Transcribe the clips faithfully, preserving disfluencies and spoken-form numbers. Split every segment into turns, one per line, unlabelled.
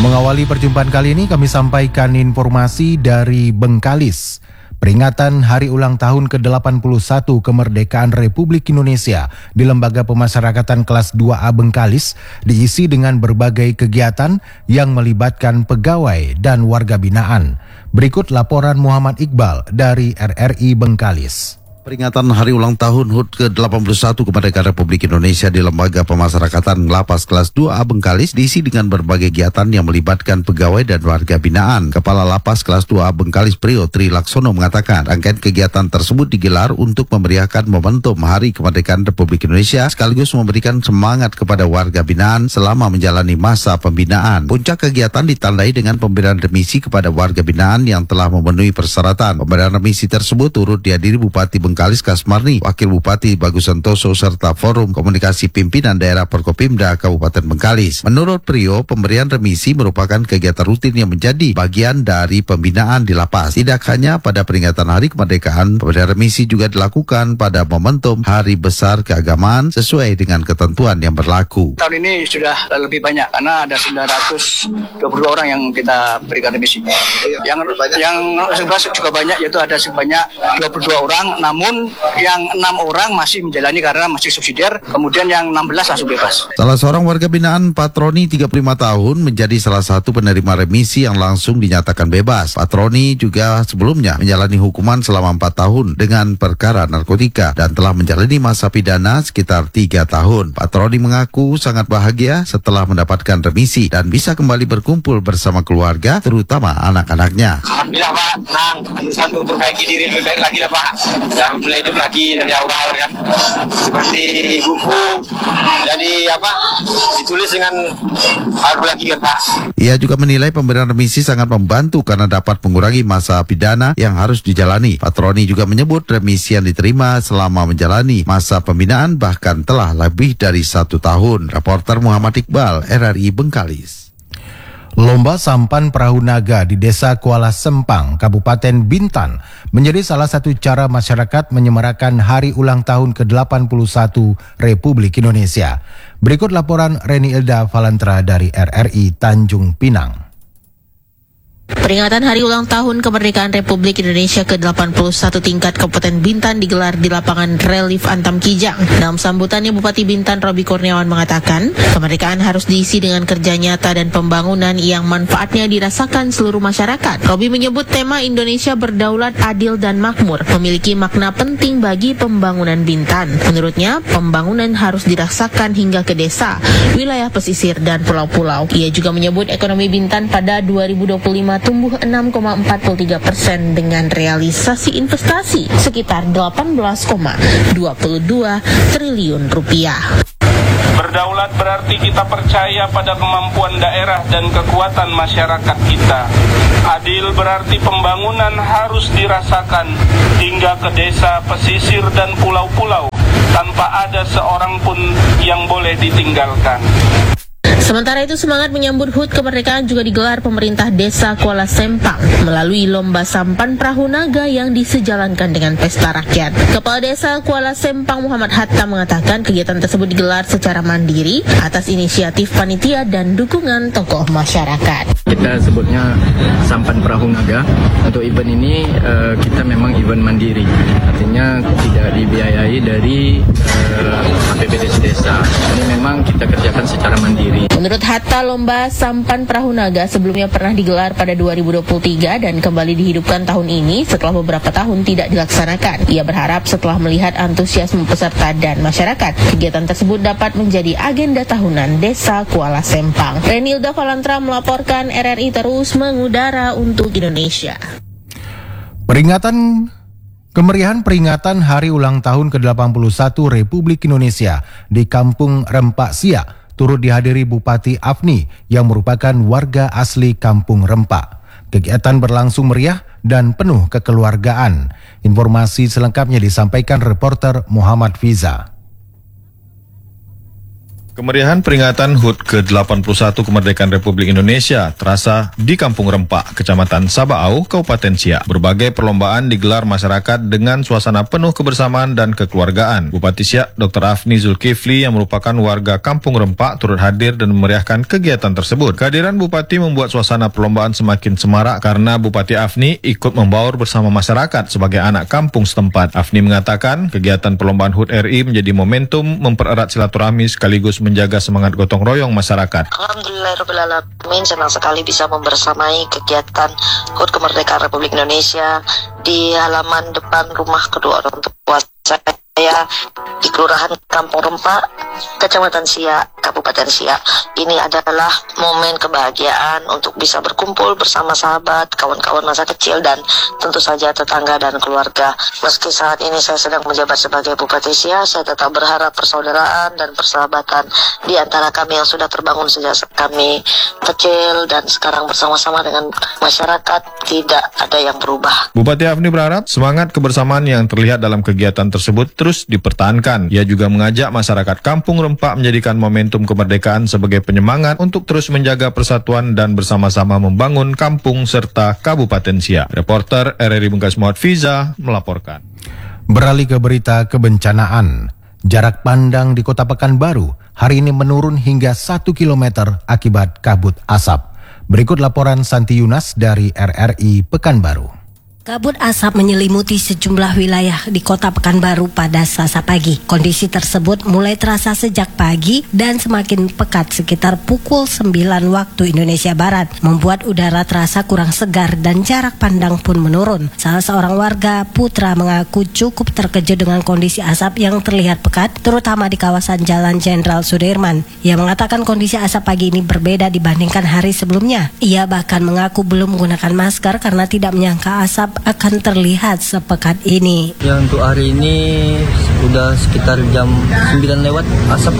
Mengawali perjumpaan kali ini kami sampaikan informasi dari Bengkalis. Peringatan Hari Ulang Tahun ke delapan puluh satu Kemerdekaan Republik Indonesia di Lembaga Pemasyarakatan Kelas dua A Bengkalis diisi dengan berbagai kegiatan yang melibatkan pegawai dan warga binaan. Berikut laporan Muhammad Iqbal dari R R I Bengkalis.
Peringatan Hari Ulang Tahun H U T ke delapan puluh satu Kemerdekaan Republik Indonesia di Lembaga Pemasyarakatan Lapas Kelas dua A Bengkalis diisi dengan berbagai kegiatan yang melibatkan pegawai dan warga binaan. Kepala Lapas Kelas dua A Bengkalis Priyo Tri Laksono mengatakan rangkaian kegiatan tersebut digelar untuk memeriahkan momentum Hari Kemerdekaan Republik Indonesia sekaligus memberikan semangat kepada warga binaan selama menjalani masa pembinaan. Puncak kegiatan ditandai dengan pemberian remisi kepada warga binaan yang telah memenuhi persyaratan. Pemberian remisi tersebut turut dihadiri Bupati Bengkalis Bengkalis Kasmarni, Wakil Bupati Bagus Santoso serta Forum Komunikasi Pimpinan Daerah Forkopimda Kabupaten Bengkalis. Menurut Priyo, pemberian remisi merupakan kegiatan rutin yang menjadi bagian dari pembinaan di lapas. Tidak hanya pada peringatan Hari Kemerdekaan, pemberian remisi juga dilakukan pada momentum Hari Besar Keagamaan sesuai dengan ketentuan yang berlaku.
Tahun ini sudah lebih banyak karena ada sembilan ratus dua puluh dua orang yang kita berikan remisi. Yang yang sebelas juga banyak, yaitu ada sebanyak dua puluh dua orang, namun yang enam orang masih menjalani karena masih subsidiar, kemudian yang enam belas langsung bebas.
Salah seorang warga binaan Patroni tiga puluh lima tahun menjadi salah satu penerima remisi yang langsung dinyatakan bebas. Patroni juga sebelumnya menjalani hukuman selama empat tahun dengan perkara narkotika dan telah menjalani masa pidana sekitar tiga tahun. Patroni mengaku sangat bahagia setelah mendapatkan remisi dan bisa kembali berkumpul bersama keluarga, terutama anak-anaknya.
Alhamdulillah Pak, senang, satu perbaiki diri lebih baik lagi lah Pak. Dan mulai hidup lagi dari awal kan, seperti buku jadi apa ditulis dengan baru lagi kan Pak.
Ia juga menilai pemberian remisi sangat membantu karena dapat mengurangi masa pidana yang harus dijalani. Patroni juga menyebut remisi yang diterima selama menjalani masa pembinaan bahkan telah lebih dari satu tahun. Reporter Muhammad Iqbal, R R I Bengkalis.
Lomba sampan perahu naga di Desa Kuala Sempang, Kabupaten Bintan menjadi salah satu cara masyarakat menyemarakan Hari Ulang Tahun ke delapan puluh satu Republik Indonesia. Berikut laporan Reni Ilda Valantra dari R R I Tanjung Pinang.
Peringatan Hari Ulang Tahun Kemerdekaan Republik Indonesia ke delapan puluh satu tingkat Kabupaten Bintan digelar di lapangan Relief Antam Kijang. Dalam sambutannya, Bupati Bintan Robi Kurniawan mengatakan, kemerdekaan harus diisi dengan kerja nyata dan pembangunan yang manfaatnya dirasakan seluruh masyarakat. Robi menyebut tema Indonesia berdaulat, adil, dan makmur memiliki makna penting bagi pembangunan Bintan. Menurutnya, pembangunan harus dirasakan hingga ke desa, wilayah pesisir, dan pulau-pulau. Ia juga menyebut ekonomi Bintan pada dua ribu dua puluh lima tumbuh enam koma empat puluh tiga persen dengan realisasi investasi sekitar delapan belas koma dua dua triliun rupiah.
Berdaulat berarti kita percaya pada kemampuan daerah dan kekuatan masyarakat kita. Adil berarti pembangunan harus dirasakan hingga ke desa, pesisir, dan pulau-pulau tanpa ada seorang pun yang boleh ditinggalkan.
Sementara itu, semangat menyambut H U T kemerdekaan juga digelar pemerintah Desa Kuala Sempang melalui lomba sampan perahu naga yang disejalankan dengan pesta rakyat. Kepala Desa Kuala Sempang Muhammad Hatta mengatakan kegiatan tersebut digelar secara mandiri atas inisiatif panitia dan dukungan tokoh masyarakat.
Kita sebutnya sampan perahu naga. Untuk event ini uh, kita memang event mandiri, artinya tidak dibiayai dari uh, A P B D desa. Ini memang kita kerjakan secara mandiri.
Menurut Hatta, lomba sampan perahu naga sebelumnya pernah digelar pada dua ribu dua puluh tiga dan kembali dihidupkan tahun ini setelah beberapa tahun tidak dilaksanakan. Ia berharap setelah melihat antusiasme peserta dan masyarakat, kegiatan tersebut dapat menjadi agenda tahunan Desa Kuala Sempang. Renilda Valantra melaporkan, R R I terus mengudara untuk Indonesia.
Peringatan Kemeriahan peringatan Hari Ulang Tahun ke delapan puluh satu Republik Indonesia di Kampung Rempak Siak turut dihadiri Bupati Afni yang merupakan warga asli Kampung Rempak. Kegiatan berlangsung meriah dan penuh kekeluargaan. Informasi selengkapnya disampaikan reporter Muhammad Fiza.
Kemeriahan peringatan H U T ke delapan puluh satu kemerdekaan Republik Indonesia terasa di Kampung Rempak, Kecamatan Sabaau, Kabupaten Siak. Berbagai perlombaan digelar masyarakat dengan suasana penuh kebersamaan dan kekeluargaan. Bupati Siak, Doktor Afni Zulkifli yang merupakan warga Kampung Rempak turut hadir dan memeriahkan kegiatan tersebut. Kehadiran Bupati membuat suasana perlombaan semakin semarak karena Bupati Afni ikut membaur bersama masyarakat sebagai anak kampung setempat. Afni mengatakan kegiatan perlombaan H U T R I menjadi momentum mempererat silaturahmi sekaligus menjaga semangat gotong royong masyarakat.
Alhamdulillahirrahmanirrahim, senang sekali bisa membersamai kegiatan H U T Kemerdekaan Republik Indonesia di halaman depan rumah kedua orang tua saya di Kelurahan Kampung Rempak, Kecamatan Siak, Kabupaten Siak. Ini adalah momen kebahagiaan untuk bisa berkumpul bersama sahabat, kawan-kawan masa kecil, dan tentu saja tetangga dan keluarga. Meski saat ini saya sedang menjabat sebagai Bupati Siak, saya tetap berharap persaudaraan dan persahabatan di antara kami yang sudah terbangun sejak kami kecil dan sekarang bersama-sama dengan masyarakat tidak ada yang berubah.
Bupati Afni berharap semangat kebersamaan yang terlihat dalam kegiatan tersebut terus dipertahankan. Ia juga mengajak masyarakat Kampung Rempak menjadikan momentum kemerdekaan sebagai penyemangat untuk terus menjaga persatuan dan bersama-sama membangun kampung serta Kabupaten Siak. Reporter R R I Bengkas Muhammad Fiza melaporkan.
Beralih ke berita kebencanaan. Jarak pandang di Kota Pekanbaru hari ini menurun hingga satu kilometer akibat kabut asap. Berikut laporan Santi Yunas dari R R I Pekanbaru.
Kabut asap menyelimuti sejumlah wilayah di Kota Pekanbaru pada Selasa pagi. Kondisi tersebut mulai terasa sejak pagi dan semakin pekat sekitar pukul sembilan waktu Indonesia Barat, membuat udara terasa kurang segar dan jarak pandang pun menurun. Salah seorang warga, Putra, mengaku cukup terkejut dengan kondisi asap yang terlihat pekat, terutama di kawasan Jalan Jenderal Sudirman. Ia mengatakan kondisi asap pagi ini berbeda dibandingkan hari sebelumnya. Ia bahkan mengaku belum menggunakan masker karena tidak menyangka asap akan terlihat sepekat ini.
Ya, untuk hari ini sudah sekitar jam sembilan lewat, asap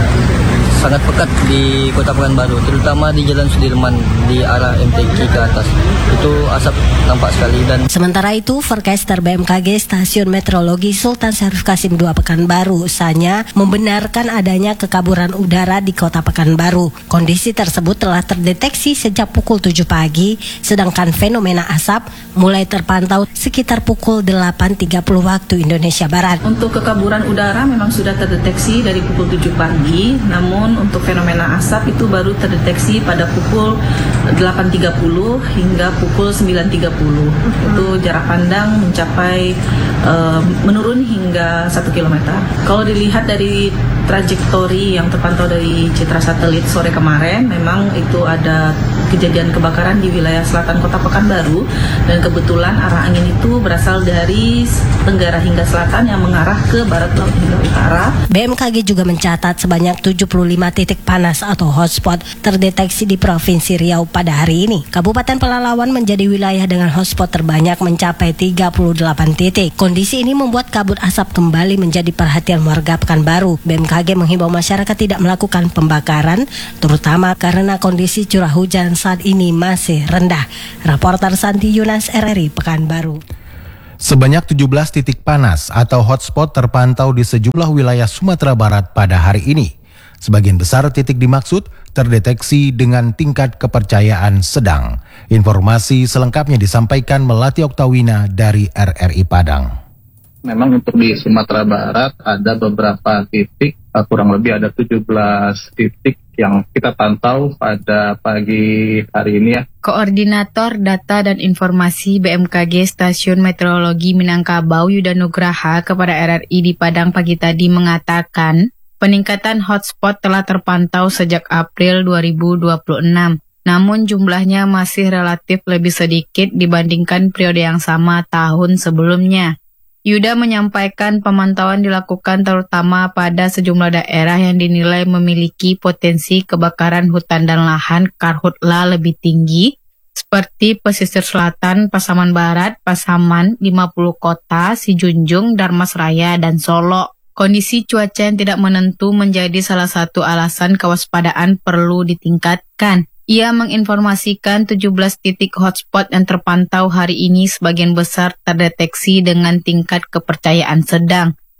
sangat pekat di Kota Pekanbaru, terutama di Jalan Sudirman di arah M T Q ke atas. Itu asap nampak sekali. Dan
sementara itu, Forecaster B M K G Stasiun Meteorologi Sultan Syarif Kasim dua Pekanbaru, Sanya, membenarkan adanya kekaburan udara di Kota Pekanbaru. Kondisi tersebut telah terdeteksi sejak pukul tujuh pagi, sedangkan fenomena asap mulai terpantau sekitar pukul delapan tiga puluh waktu Indonesia Barat.
Untuk kekaburan udara memang sudah terdeteksi dari pukul tujuh pagi, namun untuk fenomena asap itu baru terdeteksi pada pukul delapan tiga puluh hingga pukul sembilan tiga puluh. Itu jarak pandang mencapai uh, menurun hingga satu kilometer. Kalau dilihat dari trajektori yang terpantau dari citra satelit sore kemarin, memang itu ada kejadian kebakaran di wilayah selatan Kota Pekanbaru, dan kebetulan arah angin itu berasal dari tenggara hingga selatan yang mengarah ke barat laut hingga utara.
B M K G juga mencatat sebanyak tujuh puluh lima titik panas atau hotspot terdeteksi di Provinsi Riau pada hari ini. Kabupaten Pelalawan menjadi wilayah dengan hotspot terbanyak mencapai tiga puluh delapan titik. Kondisi ini membuat kabut asap kembali menjadi perhatian warga Pekanbaru. B M K G menghimbau masyarakat tidak melakukan pembakaran, terutama karena kondisi curah hujan saat ini masih rendah. Reporter Santi Yunas, R R I Pekanbaru.
Sebanyak tujuh belas titik panas atau hotspot terpantau di sejumlah wilayah Sumatera Barat pada hari ini. Sebagian besar titik dimaksud terdeteksi dengan tingkat kepercayaan sedang. Informasi selengkapnya disampaikan Melati Oktawina dari R R I Padang.
Memang untuk di Sumatera Barat ada beberapa titik, kurang lebih ada tujuh belas titik yang kita pantau pada pagi hari ini ya.
Koordinator Data dan Informasi B M K G Stasiun Meteorologi Minangkabau Yuda Nugraha kepada R R I di Padang pagi tadi mengatakan peningkatan hotspot telah terpantau sejak April dua ribu dua puluh enam. Namun jumlahnya masih relatif lebih sedikit dibandingkan periode yang sama tahun sebelumnya. Yuda menyampaikan pemantauan dilakukan terutama pada sejumlah daerah yang dinilai memiliki potensi kebakaran hutan dan lahan karhutla lebih tinggi, seperti pesisir selatan, Pasaman Barat, Pasaman, lima puluh Kota, Sijunjung, Darmasraya, dan Solo. Kondisi cuaca yang tidak menentu menjadi salah satu alasan kewaspadaan perlu ditingkatkan. Ia menginformasikan tujuh belas titik hotspot yang terpantau hari ini sebagian besar terdeteksi dengan tingkat kepercayaan sedang.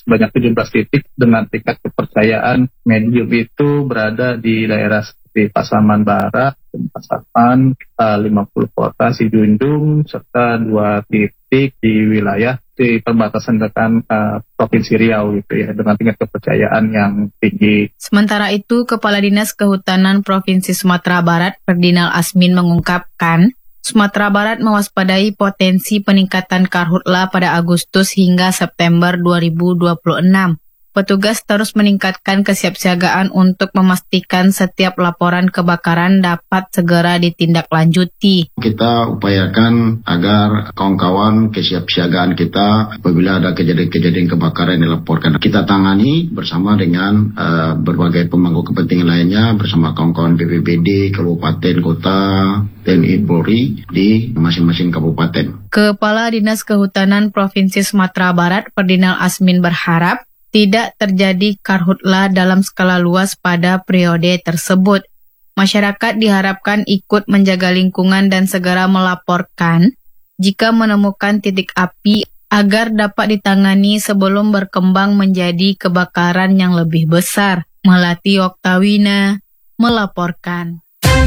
sebanyak tujuh belas titik dengan tingkat kepercayaan medium itu berada di daerah seperti Pasaman Barat, Pasaman, lima puluh kota Sijunjung, serta dua titik di wilayah di perbatasan dengan uh, Provinsi Riau gitu ya, dengan tingkat kepercayaan yang tinggi.
Sementara itu, Kepala Dinas Kehutanan Provinsi Sumatera Barat, Ferdinand Asmin mengungkapkan, Sumatera Barat mewaspadai potensi peningkatan karhutla pada Agustus hingga September dua ribu dua puluh enam. Petugas terus meningkatkan kesiapsiagaan untuk memastikan setiap laporan kebakaran dapat segera ditindaklanjuti.
Kita upayakan agar kawan-kawan kesiapsiagaan kita apabila ada kejadian-kejadian kebakaran yang dilaporkan, kita tangani bersama dengan uh, berbagai pemangku kepentingan lainnya, bersama kawan-kawan B P B D, kabupaten, kota, T N I, Polri di masing-masing kabupaten.
Kepala Dinas Kehutanan Provinsi Sumatera Barat, Ferdinand Asmin berharap tidak terjadi karhutla dalam skala luas pada periode tersebut. Masyarakat diharapkan ikut menjaga lingkungan dan segera melaporkan jika menemukan titik api agar dapat ditangani sebelum berkembang menjadi kebakaran yang lebih besar. Melati Oktawina melaporkan.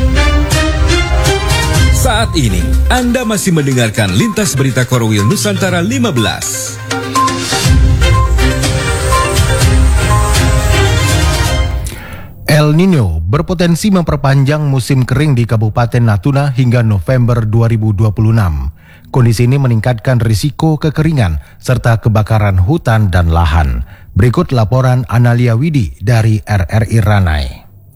Saat ini, Anda masih mendengarkan Lintas Berita Korwil Nusantara lima belas.
El Nino berpotensi memperpanjang musim kering di Kabupaten Natuna hingga November dua ribu dua puluh enam. Kondisi ini meningkatkan risiko kekeringan serta kebakaran hutan dan lahan. Berikut laporan Analia Widi dari R R I Ranai.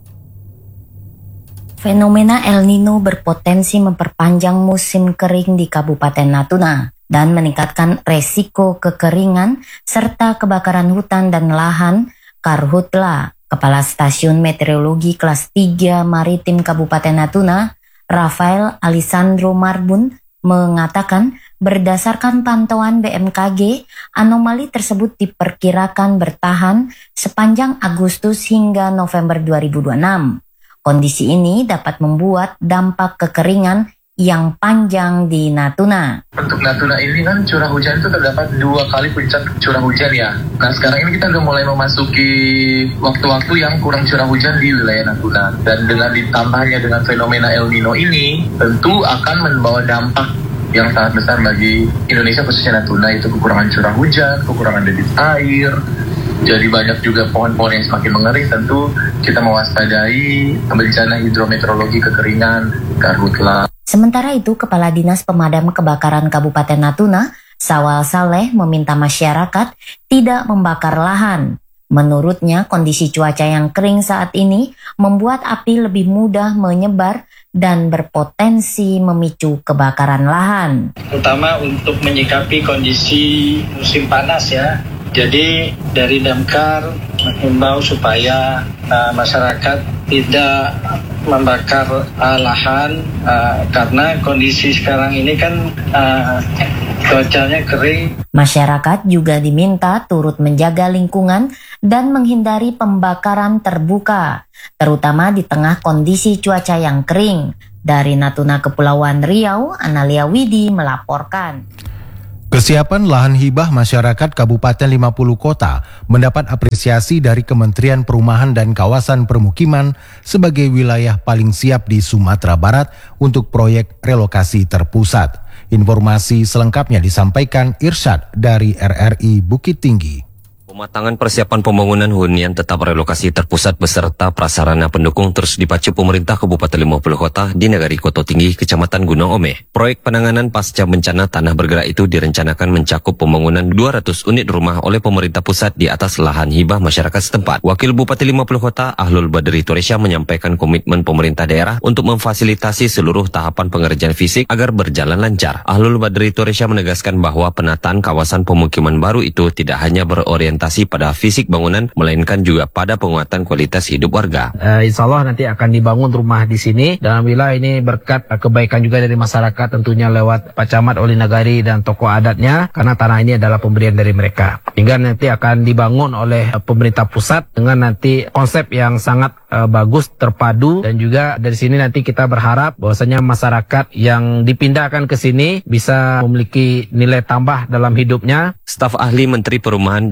Fenomena El Nino berpotensi memperpanjang musim kering di Kabupaten Natuna dan meningkatkan resiko kekeringan serta kebakaran hutan dan lahan karhutla. Kepala Stasiun Meteorologi Kelas tiga Maritim Kabupaten Natuna, Rafael Alessandro Marbun, mengatakan berdasarkan pantauan B M K G, anomali tersebut diperkirakan bertahan sepanjang Agustus hingga November dua ribu dua puluh enam. Kondisi ini dapat membuat dampak kekeringan yang panjang di Natuna.
Untuk Natuna ini kan curah hujan itu terdapat dua kali puncak curah hujan ya. Nah sekarang ini kita udah mulai memasuki waktu-waktu yang kurang curah hujan di wilayah Natuna. Dan dengan ditambahnya dengan fenomena El Nino ini, tentu akan membawa dampak yang sangat besar bagi Indonesia khususnya Natuna, yaitu kekurangan curah hujan, kekurangan debit air. Jadi banyak juga pohon-pohon yang semakin mengering. Tentu kita mewaspadai bencana hidrometeorologi kekeringan, karhutla.
Sementara itu, Kepala Dinas Pemadam Kebakaran Kabupaten Natuna, Sawal Saleh, meminta masyarakat tidak membakar lahan. Menurutnya, kondisi cuaca yang kering saat ini membuat api lebih mudah menyebar dan berpotensi memicu kebakaran lahan.
Terutama untuk menyikapi kondisi musim panas ya. Jadi dari Damkar menghimbau supaya uh, masyarakat tidak membakar uh, lahan uh, karena kondisi sekarang ini kan uh, cuacanya kering.
Masyarakat juga diminta turut menjaga lingkungan dan menghindari pembakaran terbuka, terutama di tengah kondisi cuaca yang kering. Dari Natuna Kepulauan Riau, Analia Widi melaporkan.
Kesiapan lahan hibah masyarakat Kabupaten lima puluh Kota mendapat apresiasi dari Kementerian Perumahan dan Kawasan Permukiman sebagai wilayah paling siap di Sumatera Barat untuk proyek relokasi terpusat. Informasi selengkapnya disampaikan Irsyad dari R R I Bukit Tinggi.
Pematangan persiapan pembangunan hunian tetap relokasi terpusat beserta prasarana pendukung terus dipacu pemerintah Kabupaten lima puluh Kota di Nagari Koto Tinggi, Kecamatan Gunung Ome. Proyek penanganan pasca bencana tanah bergerak itu direncanakan mencakup pembangunan dua ratus unit rumah oleh pemerintah pusat di atas lahan hibah masyarakat setempat. Wakil Bupati lima puluh Kota Ahlul Badri Toresya menyampaikan komitmen pemerintah daerah untuk memfasilitasi seluruh tahapan pengerjaan fisik agar berjalan lancar. Ahlul Badri Toresya menegaskan bahwa penataan kawasan pemukiman baru itu tidak hanya berorientasi pada fisik bangunan, melainkan juga pada penguatan kualitas hidup warga.
Uh, insya Allah nanti akan dibangun rumah di sini. Dan alhamdulillah ini berkat uh, kebaikan juga dari masyarakat, tentunya lewat Pak Camat, Oli Nagari, dan tokoh adatnya, karena tanah ini adalah pemberian dari mereka. Hingga nanti akan dibangun oleh uh, pemerintah pusat dengan nanti konsep yang sangat uh, bagus, terpadu, dan juga dari sini nanti kita berharap bahwasanya masyarakat yang dipindahkan ke sini bisa memiliki nilai tambah dalam hidupnya.
Staf ahli Menteri Perumahan dan Kawasan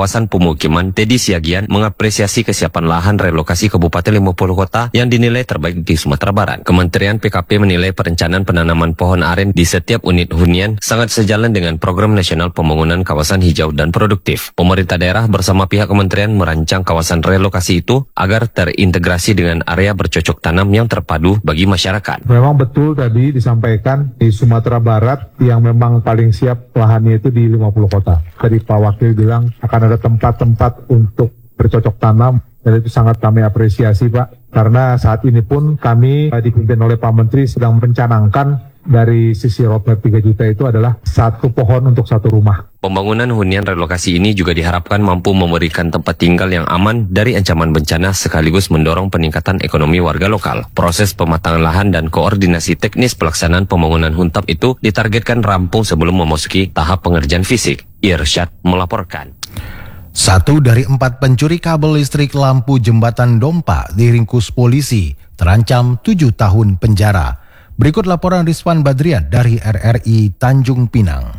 kawasan pemukiman, Teddy Siagian, mengapresiasi kesiapan lahan relokasi Kabupaten lima puluh Kota yang dinilai terbaik di Sumatera Barat. Kementerian P K P menilai perencanaan penanaman pohon aren di setiap unit hunian sangat sejalan dengan Program Nasional Pembangunan Kawasan Hijau dan Produktif. Pemerintah daerah bersama pihak kementerian merancang kawasan relokasi itu agar terintegrasi dengan area bercocok tanam yang terpadu bagi masyarakat.
Memang betul tadi disampaikan di Sumatera Barat yang memang paling siap lahannya itu di lima puluh kota. Tadi Pak Wakil bilang akan ada tempat-tempat untuk bercocok tanam dan itu sangat kami apresiasi Pak. Karena saat ini pun kami dipimpin oleh Pak Menteri sedang mencanangkan dari sisi roadmap tiga juta itu adalah satu pohon untuk satu rumah.
Pembangunan hunian relokasi ini juga diharapkan mampu memberikan tempat tinggal yang aman dari ancaman bencana sekaligus mendorong peningkatan ekonomi warga lokal. Proses pematangan lahan dan koordinasi teknis pelaksanaan pembangunan huntap itu ditargetkan rampung sebelum memasuki tahap pengerjaan fisik. Irsyad melaporkan.
Satu dari empat pencuri kabel listrik lampu jembatan Dompa diringkus polisi, terancam tujuh tahun penjara. Berikut laporan Rizwan Badrian dari R R I Tanjung Pinang.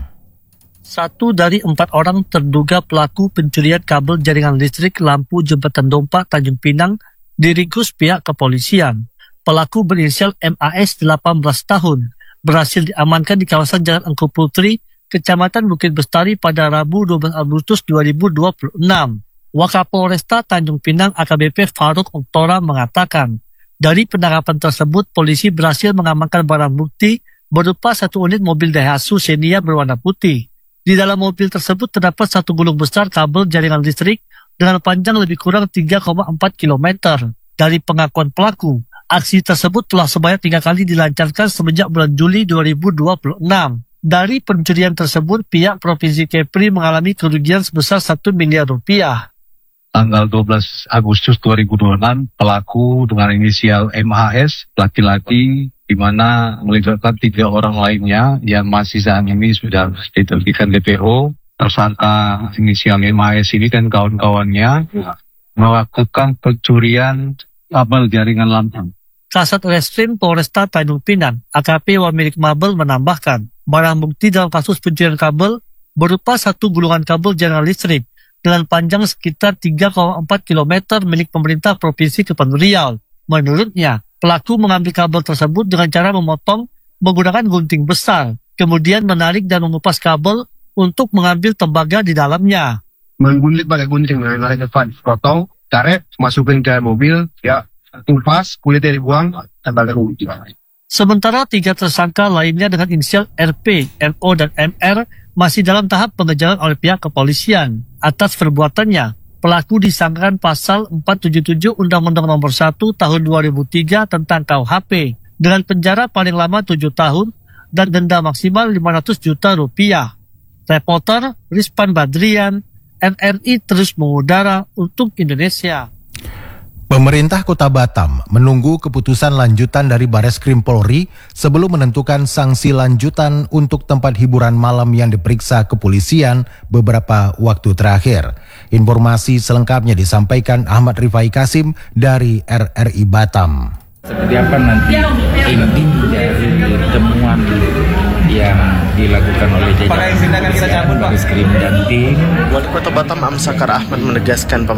Satu dari empat orang terduga pelaku pencurian kabel jaringan listrik lampu jembatan Dompa Tanjung Pinang diringkus pihak kepolisian. Pelaku berinisial M A S delapan belas tahun, berhasil diamankan di kawasan Jalan Engku Putri, Kecamatan Bukit Bestari pada Rabu dua belas Agustus dua ribu dua puluh enam. Wakapolresta Tanjung Pinang A K B P Faruk Oktora mengatakan, dari penangkapan tersebut, polisi berhasil mengamankan barang bukti berupa satu unit mobil Daihatsu Xenia berwarna putih. Di dalam mobil tersebut terdapat satu gulung besar kabel jaringan listrik dengan panjang lebih kurang tiga koma empat kilometer. Dari pengakuan pelaku, aksi tersebut telah sebanyak tiga kali dilancarkan semenjak bulan Juli dua ribu dua puluh enam. Dari pencurian tersebut, pihak Provinsi Kepri mengalami kerugian sebesar satu miliar rupiah.
Tanggal dua belas Agustus dua ribu dua puluh enam, pelaku dengan inisial M H S, laki-laki, di mana melibatkan tiga orang lainnya yang masih saat ini sudah ditertibkan D P O. Tersangka inisial M H S ini dan kawan-kawannya melakukan pencurian kabel jaringan lampu.
Kasat Reskrim Polresta Tanjung Pinang, A K P Wamilik Mabel menambahkan, barang bukti dalam kasus pencurian kabel berupa satu gulungan kabel jaringan listrik dengan panjang sekitar tiga koma empat kilometer milik pemerintah Provinsi Kepulauan Riau. Menurutnya, pelaku mengambil kabel tersebut dengan cara memotong menggunakan gunting besar, kemudian menarik dan mengupas kabel untuk mengambil tembaga di dalamnya.
Menggunting pakai gunting, menarik depan, potong, tarik, masukin ke mobil, ya, kupas, kulitnya dibuang, tembaga gunting.
Sementara tiga tersangka lainnya dengan inisial R P, M O, dan M R masih dalam tahap pengejaran oleh pihak kepolisian. Atas perbuatannya, pelaku disangkakan pasal empat tujuh tujuh Undang-Undang Nomor satu Tahun dua ribu tiga tentang K U H P dengan penjara paling lama tujuh tahun dan denda maksimal lima ratus juta rupiah. Reporter Rizwan Badrian, R R I terus mengudara untuk Indonesia.
Pemerintah Kota Batam menunggu keputusan lanjutan dari Bareskrim Polri sebelum menentukan sanksi lanjutan untuk tempat hiburan malam yang diperiksa kepolisian beberapa waktu terakhir. Informasi selengkapnya disampaikan Ahmad Rifai Kasim dari R R I Batam.
Seperti apa nanti ending dari temuan yang dilakukan oleh jajaran Bareskrim dan tim.
Wali Kota Batam Amsakar Ahmad menegaskan